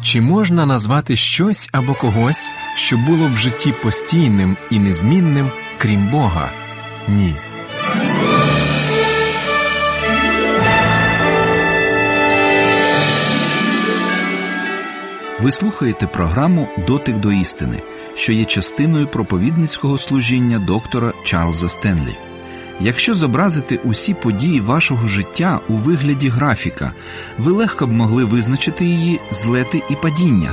Чи можна назвати щось або когось, що було б в житті постійним і незмінним, крім Бога? Ні. Ви слухаєте програму «Дотик до істини», що є частиною проповідницького служіння доктора Чарльза Стенлі. Якщо зобразити усі події вашого життя у вигляді графіка, ви легко б могли визначити її злети і падіння.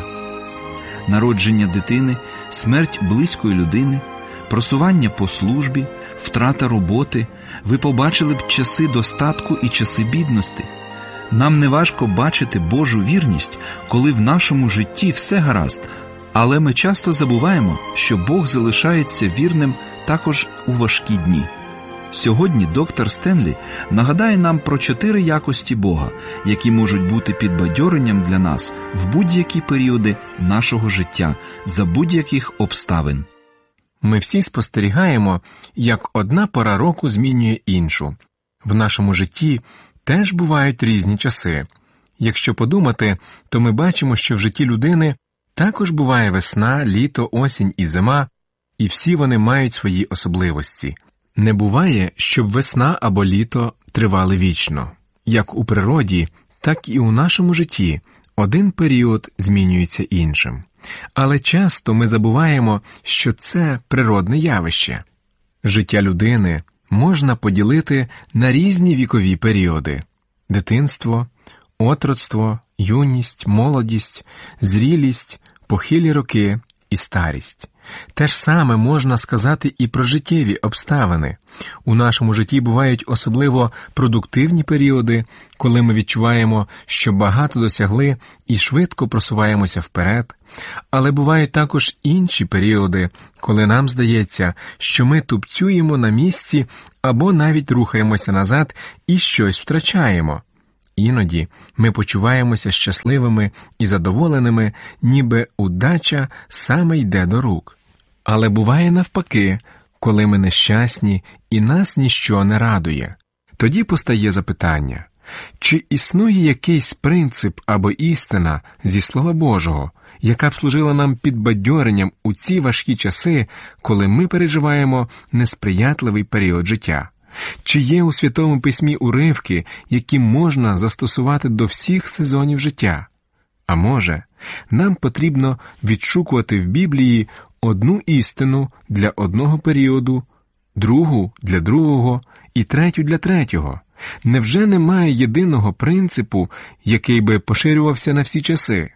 Народження дитини, смерть близької людини, просування по службі, втрата роботи, ви побачили б часи достатку і часи бідності. Нам не важко бачити Божу вірність, коли в нашому житті все гаразд, але ми часто забуваємо, що Бог залишається вірним також у важкі дні. Сьогодні доктор Стенлі нагадає нам про 4 якості Бога, які можуть бути підбадьоренням для нас в будь-які періоди нашого життя, за будь-яких обставин. Ми всі спостерігаємо, як одна пора року змінює іншу. В нашому житті теж бувають різні часи. Якщо подумати, то ми бачимо, що в житті людини також буває весна, літо, осінь і зима, і всі вони мають свої особливості. Не буває, щоб весна або літо тривали вічно. Як у природі, так і у нашому житті один період змінюється іншим. Але часто ми забуваємо, що це природне явище. Життя людини можна поділити на різні вікові періоди – дитинство, отроцтво, юність, молодість, зрілість, похилі роки і старість. Те ж саме можна сказати і про життєві обставини. У нашому житті бувають особливо продуктивні періоди, коли ми відчуваємо, що багато досягли і швидко просуваємося вперед. Але бувають також інші періоди, коли нам здається, що ми тупцюємо на місці або навіть рухаємося назад і щось втрачаємо. Іноді ми почуваємося щасливими і задоволеними, ніби удача саме йде до рук. Але буває навпаки, коли ми нещасні і нас ніщо не радує. Тоді постає запитання, чи існує якийсь принцип або істина зі Слова Божого, яка б служила нам підбадьоренням у ці важкі часи, коли ми переживаємо несприятливий період життя? Чи є у Святому Письмі уривки, які можна застосувати до всіх сезонів життя? А може, нам потрібно відшукувати в Біблії одну істину для одного періоду, другу для другого і третю для третього? Невже немає єдиного принципу, який би поширювався на всі часи?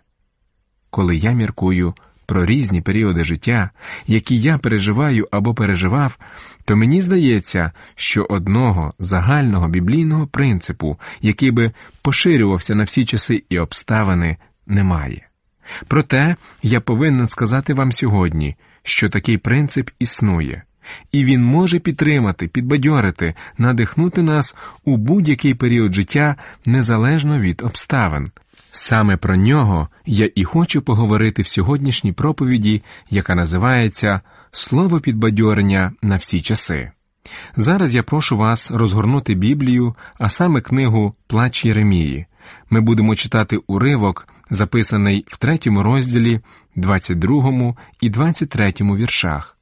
Коли я міркую про різні періоди життя, які я переживаю або переживав, то мені здається, що одного загального біблійного принципу, який би поширювався на всі часи і обставини, немає. Проте я повинен сказати вам сьогодні, що такий принцип існує, і він може підтримати, підбадьорити, надихнути нас у будь-який період життя, незалежно від обставин. Саме про нього я і хочу поговорити в сьогоднішній проповіді, яка називається «Слово підбадьорення на всі часи». Зараз я прошу вас розгорнути Біблію, а саме книгу «Плач Єремії». Ми будемо читати уривок, записаний в 3 розділі, 22 і 23 віршах.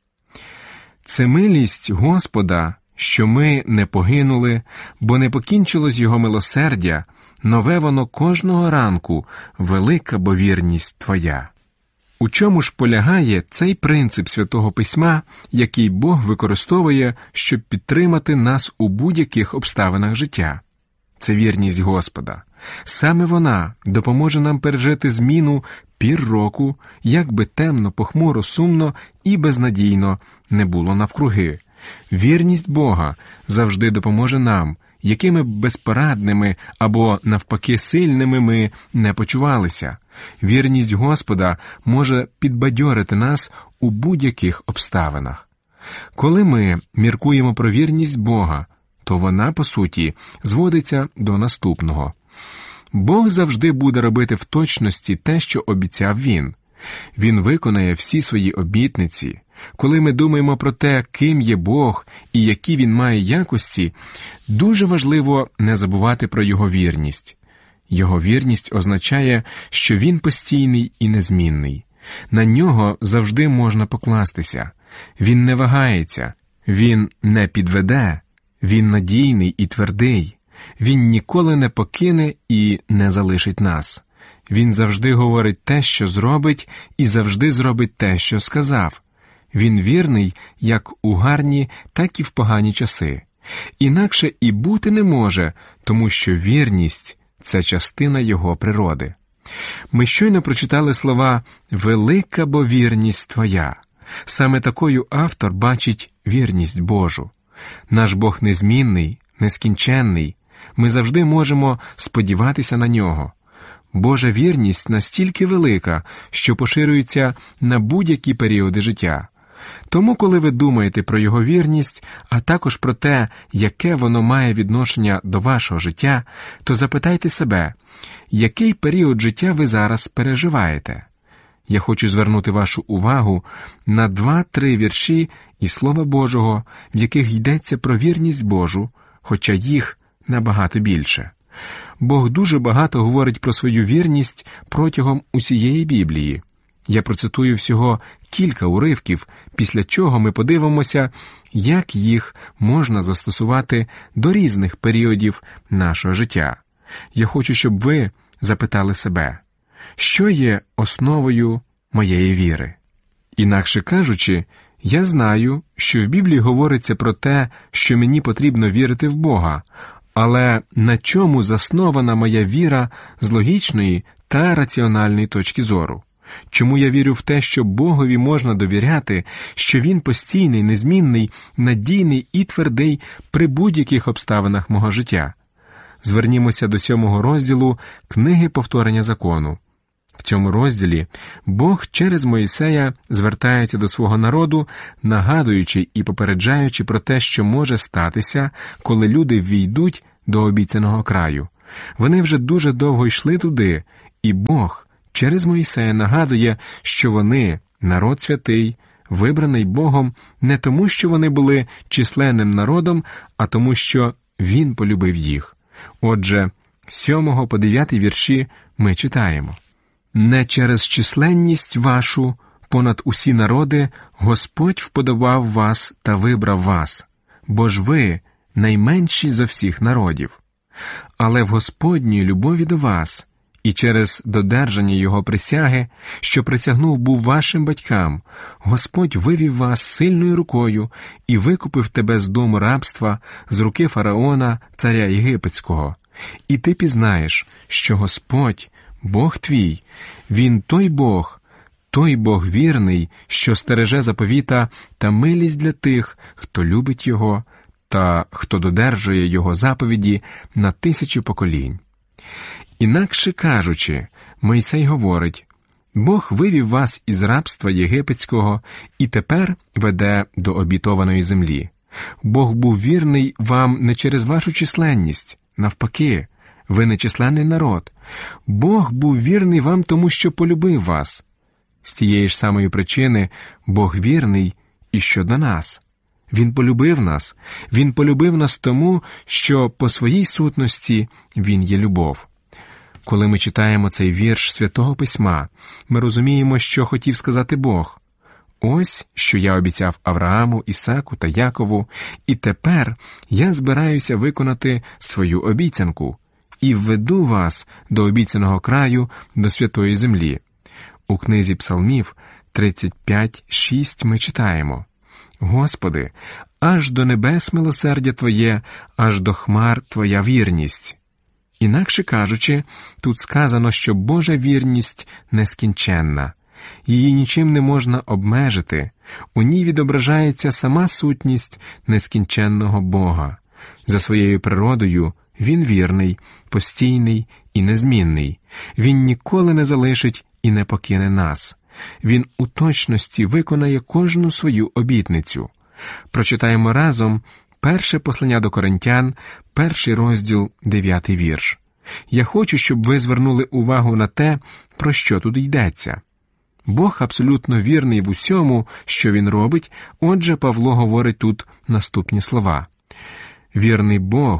«Це милість Господа, що ми не погинули, бо не покінчилось Його милосердя, нове воно кожного ранку, велика бо вірність Твоя». У чому ж полягає цей принцип Святого Письма, який Бог використовує, щоб підтримати нас у будь-яких обставинах життя? Це вірність Господа. Саме вона допоможе нам пережити зміну пір року, як би темно, похмуро, сумно і безнадійно не було навкруги. Вірність Бога завжди допоможе нам, якими б безпорадними або, навпаки, сильними ми не почувалися. Вірність Господа може підбадьорити нас у будь-яких обставинах. Коли ми міркуємо про вірність Бога, то вона, по суті, зводиться до наступного. Бог завжди буде робити в точності те, що обіцяв Він. Він виконає всі свої обітниці. Коли ми думаємо про те, ким є Бог і які Він має якості, дуже важливо не забувати про Його вірність. Його вірність означає, що Він постійний і незмінний. На Нього завжди можна покластися. Він не вагається, Він не підведе, Він надійний і твердий. Він ніколи не покине і не залишить нас. Він завжди говорить те, що зробить, і завжди зробить те, що сказав. Він вірний як у гарні, так і в погані часи. Інакше і бути не може, тому що вірність – це частина Його природи. Ми щойно прочитали слова «Велика бо вірність Твоя». Саме такою автор бачить вірність Божу. Наш Бог незмінний, нескінченний. Ми завжди можемо сподіватися на Нього. Божа вірність настільки велика, що поширюється на будь-які періоди життя. Тому, коли ви думаєте про Його вірність, а також про те, яке воно має відношення до вашого життя, то запитайте себе, який період життя ви зараз переживаєте? Я хочу звернути вашу увагу на 2-3 вірші із Слова Божого, в яких йдеться про вірність Божу, хоча їх набагато більше. Бог дуже багато говорить про свою вірність протягом усієї Біблії. Я процитую всього кілька уривків, після чого ми подивимося, як їх можна застосувати до різних періодів нашого життя. Я хочу, щоб ви запитали себе, що є основою моєї віри? Інакше кажучи, я знаю, що в Біблії говориться про те, що мені потрібно вірити в Бога, але на чому заснована моя віра з логічної та раціональної точки зору? Чому я вірю в те, що Богові можна довіряти, що Він постійний, незмінний, надійний і твердий при будь-яких обставинах мого життя? Звернімося до 7 розділу книги «Повторення закону». В цьому розділі Бог через Мойсея звертається до свого народу, нагадуючи і попереджаючи про те, що може статися, коли люди ввійдуть до обіцяного краю. Вони вже дуже довго йшли туди, і Бог через Мойсея нагадує, що вони, народ святий, вибраний Богом не тому, що вони були численним народом, а тому, що Він полюбив їх. Отже, з 7 по 9 вірші ми читаємо: «Не через численність вашу понад усі народи Господь вподобав вас та вибрав вас, бо ж ви найменші зо всіх народів. Але в Господній любові до вас і через додержання Його присяги, що присягнув був вашим батькам, Господь вивів вас сильною рукою і викупив тебе з дому рабства, з руки фараона, царя єгипетського. І ти пізнаєш, що Господь, Бог твій, Він той Бог вірний, що стереже заповіта та милість для тих, хто любить Його та хто додержує Його заповіді на 1000 поколінь». Інакше кажучи, Мойсей говорить: Бог вивів вас із рабства єгипетського і тепер веде до обітованої землі. Бог був вірний вам не через вашу численність, навпаки, ви нечисленний народ. Бог був вірний вам тому, що полюбив вас. З тієї ж самої причини Бог вірний і щодо нас. Він полюбив нас тому, що по своїй сутності Він є любов. Коли ми читаємо цей вірш Святого Письма, ми розуміємо, що хотів сказати Бог. Ось, що я обіцяв Аврааму, Ісаку та Якову, і тепер я збираюся виконати свою обіцянку і введу вас до обіцяного краю, до святої землі. У книзі Псалмів 35:6 ми читаємо: «Господи, аж до небес милосердя Твоє, аж до хмар Твоя вірність». Інакше кажучи, тут сказано, що Божа вірність нескінченна. Її нічим не можна обмежити. У ній відображається сама сутність нескінченного Бога. За своєю природою Він вірний, постійний і незмінний. Він ніколи не залишить і не покине нас. Він у точності виконає кожну свою обітницю. Прочитаємо разом перше послання до Коринтян, 1 розділ, 9 вірш. Я хочу, щоб ви звернули увагу на те, про що тут йдеться. Бог абсолютно вірний в усьому, що Він робить, отже Павло говорить тут наступні слова. «Вірний Бог,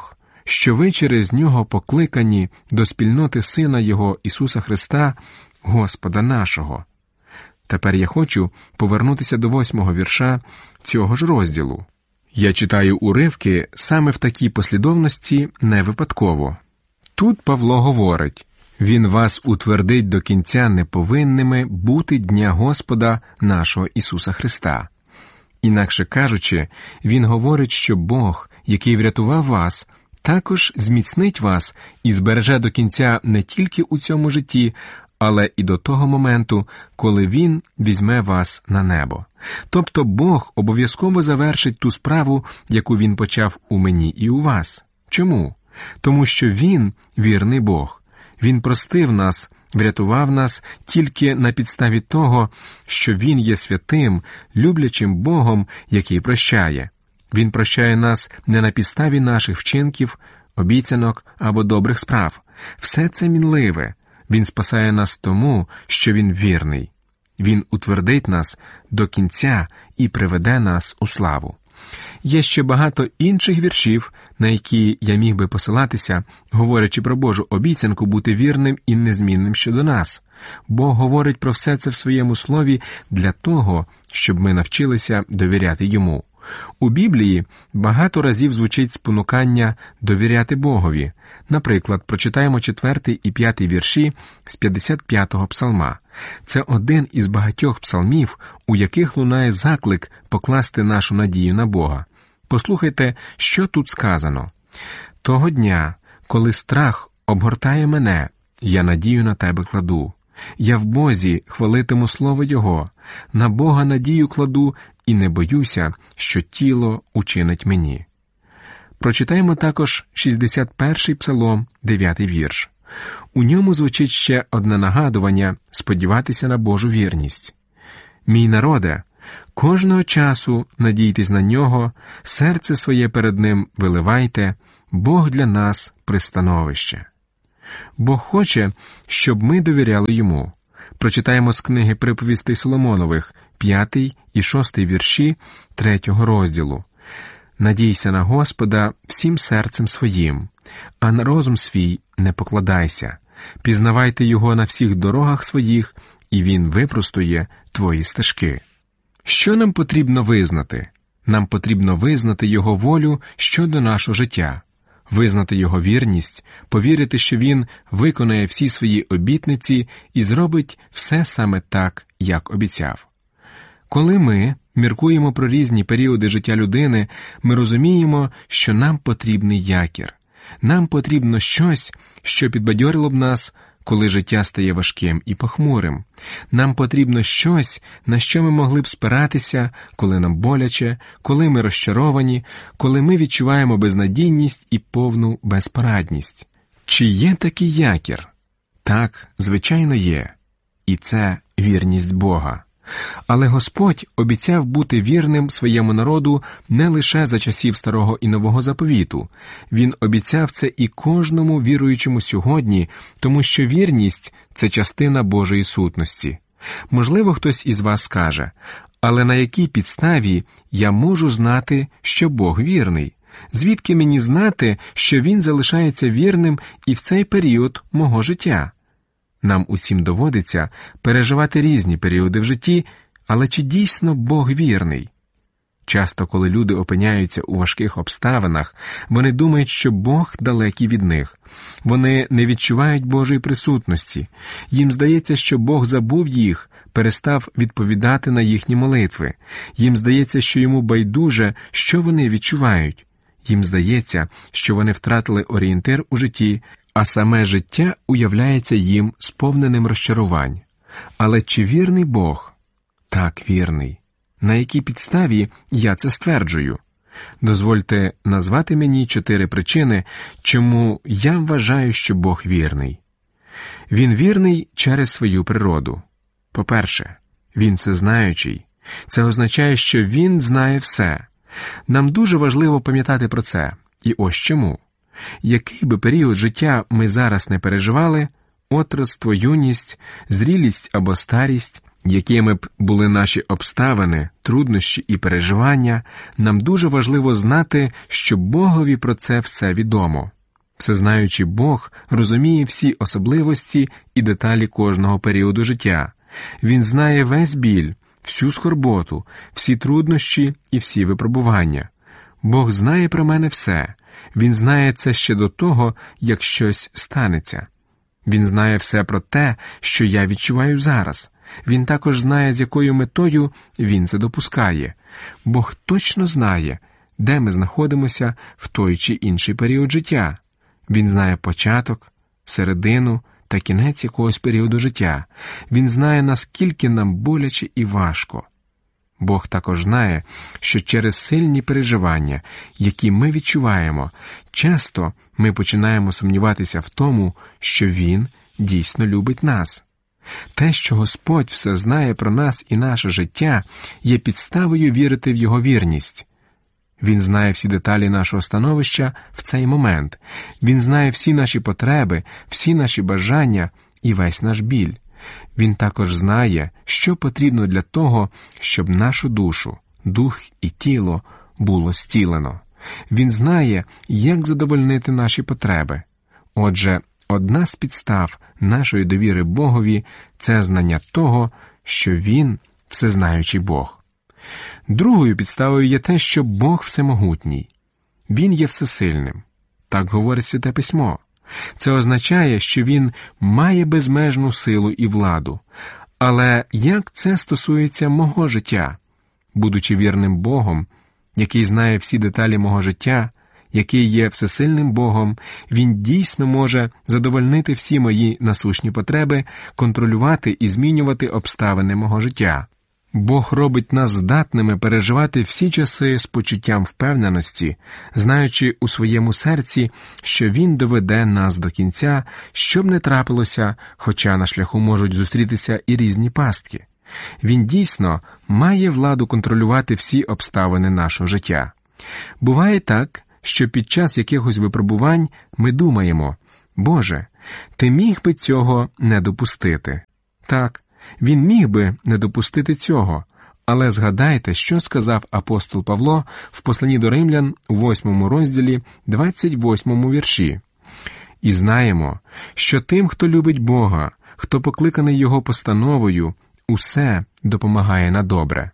що ви через нього покликані до спільноти Сина Його Ісуса Христа, Господа нашого. Тепер я хочу повернутися до 8-го вірша цього ж розділу. Я читаю уривки саме в такій послідовності не випадково. Тут Павло говорить: «Він вас утвердить до кінця неповинними бути дня Господа нашого Ісуса Христа». Інакше кажучи, він говорить, що Бог, який врятував вас, також зміцнить вас і збереже до кінця не тільки у цьому житті, але і до того моменту, коли Він візьме вас на небо. Тобто Бог обов'язково завершить ту справу, яку Він почав у мені і у вас. Чому? Тому що Він вірний Бог. Він простив нас, врятував нас тільки на підставі того, що Він є святим, люблячим Богом, який прощає. Він прощає нас не на підставі наших вчинків, обіцянок або добрих справ. Все це мінливе. Він спасає нас тому, що Він вірний. Він утвердить нас до кінця і приведе нас у славу. Є ще багато інших віршів, на які я міг би посилатися, говорячи про Божу обіцянку бути вірним і незмінним щодо нас. Бог говорить про все це в своєму слові для того, щоб ми навчилися довіряти Йому. У Біблії багато разів звучить спонукання довіряти Богові. Наприклад, прочитаємо 4 і 5 вірші з 55-го псалма. Це один із багатьох псалмів, у яких лунає заклик покласти нашу надію на Бога. Послухайте, що тут сказано. «Того дня, коли страх обгортає мене, я надію на тебе кладу. Я в Бозі хвалитиму слово Його, на Бога надію кладу і не боюся, що тіло учинить мені». Прочитаємо також 61-й псалом, 9-й вірш. У ньому звучить ще одне нагадування сподіватися на Божу вірність. «Мій народе, кожного часу надійтесь на Нього, серце своє перед Ним виливайте, Бог для нас пристановище». Бог хоче, щоб ми довіряли Йому. Прочитаємо з книги «Приповістей Соломонових», 5 і 6 вірші 3 розділу. «Надійся на Господа всім серцем своїм, а на розум свій не покладайся. Пізнавайте Його на всіх дорогах своїх, і Він випростує твої стежки». Що нам потрібно визнати? Нам потрібно визнати Його волю щодо нашого життя, визнати Його вірність, повірити, що Він виконає всі свої обітниці і зробить все саме так, як обіцяв. Коли ми міркуємо про різні періоди життя людини, ми розуміємо, що нам потрібний якір. Нам потрібно щось, що підбадьорило б нас, коли життя стає важким і похмурим. Нам потрібно щось, на що ми могли б спиратися, коли нам боляче, коли ми розчаровані, коли ми відчуваємо безнадійність і повну безпорадність. Чи є такий якір? Так, звичайно, є. І це вірність Бога. Але Господь обіцяв бути вірним своєму народу не лише за часів Старого і Нового Заповіту. Він обіцяв це і кожному віруючому сьогодні, тому що вірність – це частина Божої сутності. Можливо, хтось із вас скаже: «Але на якій підставі я можу знати, що Бог вірний? Звідки мені знати, що Він залишається вірним і в цей період мого життя?» Нам усім доводиться переживати різні періоди в житті, але чи дійсно Бог вірний? Часто, коли люди опиняються у важких обставинах, вони думають, що Бог далекий від них. Вони не відчувають Божої присутності. Їм здається, що Бог забув їх, перестав відповідати на їхні молитви. Їм здається, що Йому байдуже, що вони відчувають. Їм здається, що вони втратили орієнтир у житті, а саме життя уявляється їм сповненим розчарувань. Але чи вірний Бог? Так, вірний. На якій підставі я це стверджую? Дозвольте назвати мені 4 причини, чому я вважаю, що Бог вірний. Він вірний через свою природу. По-перше, Він всезнаючий. Це означає, що Він знає все. Нам дуже важливо пам'ятати про це. І ось чому. Який би період життя ми зараз не переживали – отрочство, юність, зрілість або старість, Якими б були наші обставини, труднощі і переживання, нам дуже важливо знати, що Богові про це все відомо. Всезнаючий Бог розуміє всі особливості і деталі кожного періоду життя. Він знає весь біль, всю скорботу, всі труднощі і всі випробування. Бог знає про мене все. Він знає це ще до того, як щось станеться. Він знає все про те, що я відчуваю зараз. Він також знає, з якою метою він це допускає. Бог точно знає, де ми знаходимося в той чи інший період життя. Він знає початок, середину та кінець якогось періоду життя. Він знає, наскільки нам боляче і важко. Бог також знає, що через сильні переживання, які ми відчуваємо, часто ми починаємо сумніватися в тому, що Він дійсно любить нас. Те, що Господь все знає про нас і наше життя, є підставою вірити в Його вірність. Він знає всі деталі нашого становища в цей момент. Він знає всі наші потреби, всі наші бажання і весь наш біль. Він також знає, що потрібно для того, щоб нашу душу, дух і тіло було зцілено. Він знає, як задовольнити наші потреби. Отже, одна з підстав нашої довіри Богові – це знання того, що Він – всезнаючий Бог. Другою підставою є те, що Бог всемогутній. Він є всесильним. Так говорить Святе Письмо. Це означає, що Він має безмежну силу і владу. Але як це стосується мого життя? Будучи вірним Богом, який знає всі деталі мого життя, який є всесильним Богом, Він дійсно може задовольнити всі мої насущні потреби, контролювати і змінювати обставини мого життя. Бог робить нас здатними переживати всі часи з почуттям впевненості, знаючи у своєму серці, що Він доведе нас до кінця, що б не трапилося, хоча на шляху можуть зустрітися і різні пастки. Він дійсно має владу контролювати всі обставини нашого життя. Буває так, що під час якихось випробувань ми думаємо: «Боже, Ти міг би цього не допустити». Так, Він міг би не допустити цього, але згадайте, що сказав апостол Павло в посланні до Римлян у 8 розділі, 28 вірші. «І знаємо, що тим, хто любить Бога, хто покликаний Його постановою, усе допомагає на добре».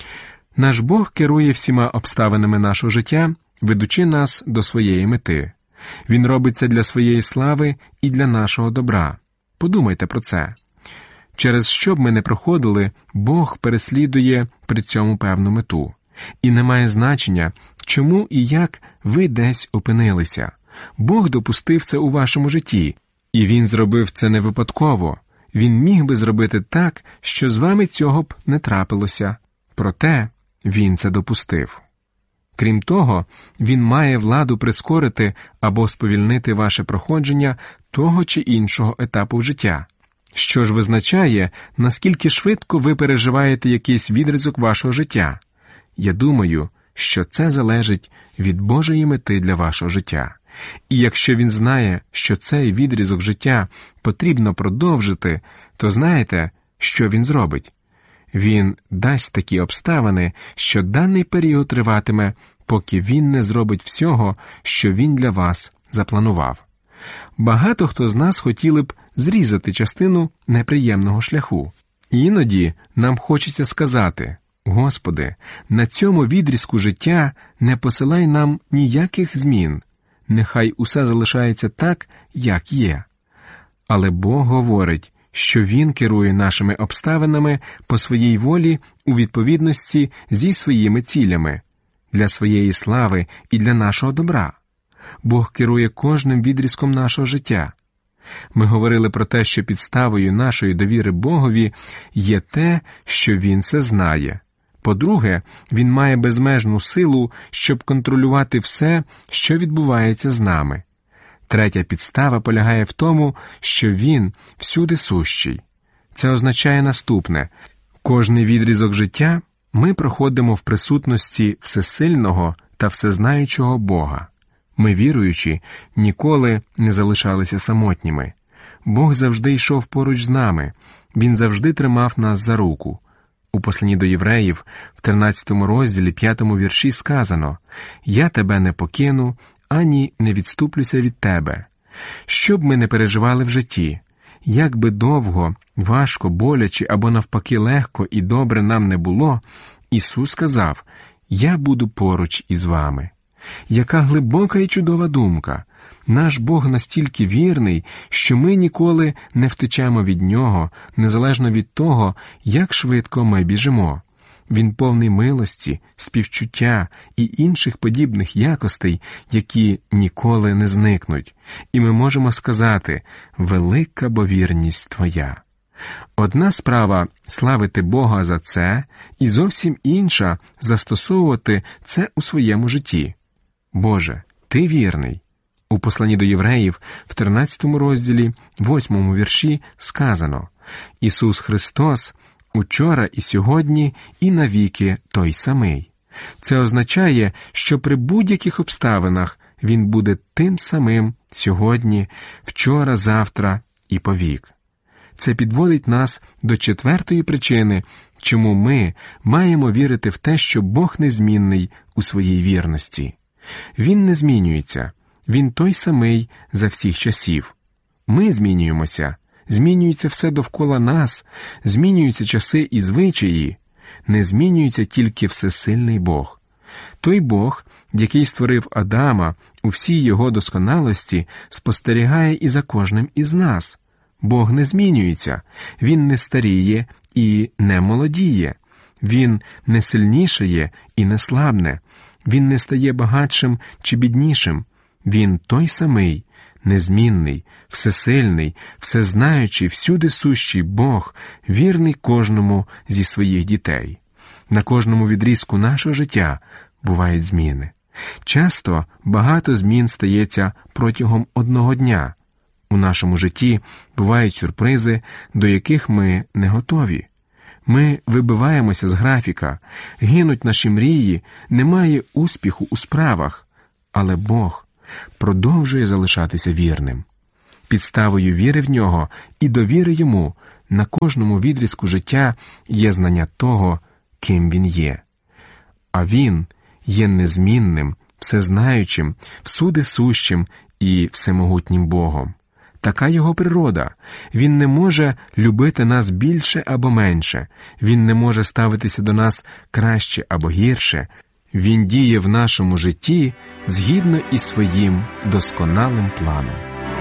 Наш Бог керує всіма обставинами нашого життя, ведучи нас до своєї мети. Він робить це для своєї слави і для нашого добра. Подумайте про це. Через що б ми не проходили, Бог переслідує при цьому певну мету. І не має значення, чому і як ви десь опинилися. Бог допустив це у вашому житті. І Він зробив це не випадково. Він міг би зробити так, що з вами цього б не трапилося. Проте Він це допустив. Крім того, Він має владу прискорити або сповільнити ваше проходження того чи іншого етапу життя. Що ж визначає, наскільки швидко ви переживаєте якийсь відрізок вашого життя? Я думаю, що це залежить від Божої мети для вашого життя. І якщо Він знає, що цей відрізок життя потрібно продовжити, то знаєте, що Він зробить? Він дасть такі обставини, що даний період триватиме, поки Він не зробить всього, що Він для вас запланував. Багато хто з нас хотіли б зрізати частину неприємного шляху. Іноді нам хочеться сказати: «Господи, на цьому відрізку життя не посилай нам ніяких змін. Нехай усе залишається так, як є». Але Бог говорить, що Він керує нашими обставинами по своїй волі у відповідності зі своїми цілями, для своєї слави і для нашого добра. Бог керує кожним відрізком нашого життя. Ми говорили про те, що підставою нашої довіри Богові є те, що Він все знає. По-друге, Він має безмежну силу, щоб контролювати все, що відбувається з нами. Третя підстава полягає в тому, що Він всюди сущий. Це означає наступне: кожний відрізок життя ми проходимо в присутності всесильного та всезнаючого Бога. Ми, віруючі, ніколи не залишалися самотніми. Бог завжди йшов поруч з нами, Він завжди тримав нас за руку. У посланні до євреїв, в 13 розділі, 5 вірші сказано: «Я тебе не покину, ані не відступлюся від тебе». Що б ми не переживали в житті, як би довго, важко, боляче або навпаки легко і добре нам не було, Ісус сказав: «Я буду поруч із вами». Яка глибока і чудова думка! Наш Бог настільки вірний, що ми ніколи не втечемо від Нього, незалежно від того, як швидко ми біжимо. Він повний милості, співчуття і інших подібних якостей, які ніколи не зникнуть. І ми можемо сказати: «Велика бо вірність Твоя». Одна справа – славити Бога за це, і зовсім інша – застосовувати це у своєму житті. Боже, Ти вірний. У посланні до євреїв в 13 розділі, 8 вірші сказано: «Ісус Христос учора і сьогодні і навіки той самий». Це означає, що при будь-яких обставинах Він буде тим самим сьогодні, вчора, завтра і повік. Це підводить нас до 4-ї причини, чому ми маємо вірити в те, що Бог незмінний у своїй вірності. Він не змінюється. Він той самий за всіх часів. Ми змінюємося. Змінюється все довкола нас, змінюються часи і звичаї. Не змінюється тільки всесильний Бог. Той Бог, який створив Адама у всій його досконалості, спостерігає і за кожним із нас. Бог не змінюється, Він не старіє і не молодіє. Він не сильнішає і не слабне. Він не стає багатшим чи біднішим. Він той самий, незмінний, всесильний, всезнаючий, всюди сущий Бог, вірний кожному зі своїх дітей. На кожному відрізку нашого життя бувають зміни. Часто багато змін стається протягом одного дня. У нашому житті бувають сюрпризи, до яких ми не готові. Ми вибиваємося з графіка, гинуть наші мрії, немає успіху у справах. Але Бог продовжує залишатися вірним. Підставою віри в Нього і довіри Йому на кожному відрізку життя є знання того, ким Він є. А Він є незмінним, всезнаючим, всюди сущим і всемогутнім Богом. Така Його природа. Він не може любити нас більше або менше. Він не може ставитися до нас краще або гірше. Він діє в нашому житті згідно із своїм досконалим планом.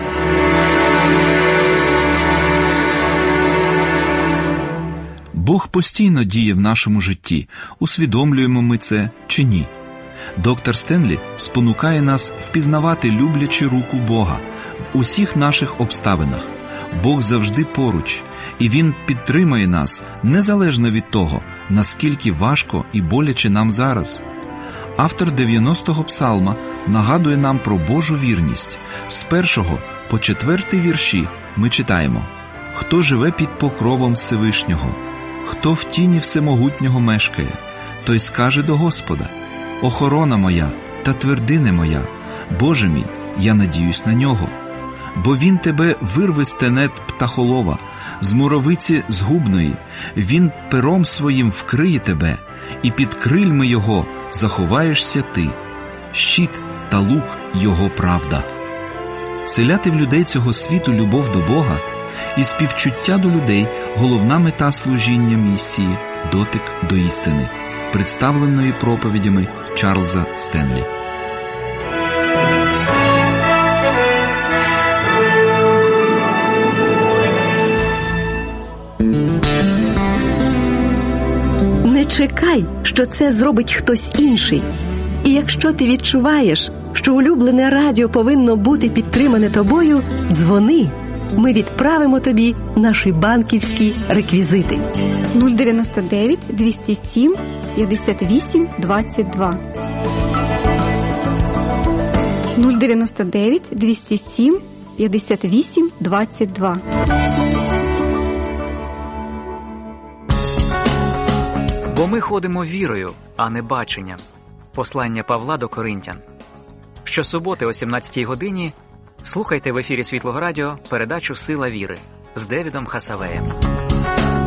Бог постійно діє в нашому житті, усвідомлюємо ми це чи ні. Доктор Стенлі спонукає нас впізнавати люблячу руку Бога в усіх наших обставинах. Бог завжди поруч, і Він підтримує нас незалежно від того, наскільки важко і боляче нам зараз. Автор 90-го псалма нагадує нам про Божу вірність. З 1 по 4 вірші ми читаємо: «Хто живе під покровом Всевишнього, хто в тіні Всемогутнього мешкає, той скаже до Господа: охорона моя та твердине моя, Боже мій, я надіюсь на Нього. Бо Він тебе вирве з тенет птахолова, з муровиці згубної, Він пером своїм вкриє тебе, і під крильми Його заховаєшся ти. Щит та лук Його правда». Вселяти в людей цього світу любов до Бога і співчуття до людей – головна мета служіння місії «Дотик до істини», представленої проповідями Чарльза Стенлі. Не чекай, що це зробить хтось інший. І якщо ти відчуваєш, що улюблене радіо повинно бути підтримане тобою, дзвони. Ми відправимо тобі наші банківські реквізити. 099 207 58 22. 099 207 58 22. Бо ми ходимо вірою, а не баченням. Послання Павла до Коринтян. Щосуботи о 17-й годині Слухайте в ефірі Світлого Радіо передачу «Сила віри» з Девідом Хасавеєм.